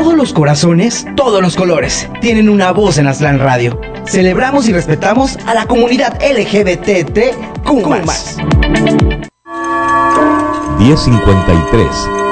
Todos los corazones, todos los colores, tienen una voz en Aztlán Radio. Celebramos y respetamos a la comunidad LGBTQ+. 10:53